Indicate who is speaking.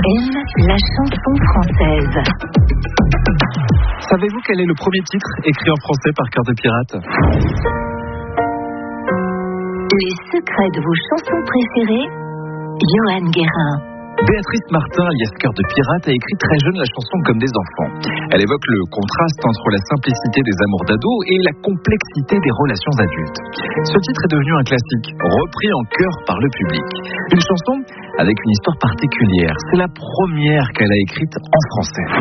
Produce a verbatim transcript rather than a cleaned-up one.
Speaker 1: aime la chanson française.
Speaker 2: Savez-vous quel est le premier titre écrit en français par Cœur de Pirate ?
Speaker 1: Les secrets de vos chansons préférées, Johan Guérin.
Speaker 2: Béatrice Martin, alias Cœur de Pirate, a écrit très jeune la chanson Comme des enfants. Elle évoque le contraste entre la simplicité des amours d'ado et la complexité des relations adultes. Ce titre est devenu un classique, repris en chœur par le public. Une chanson avec une histoire particulière. C'est la première qu'elle a écrite en français.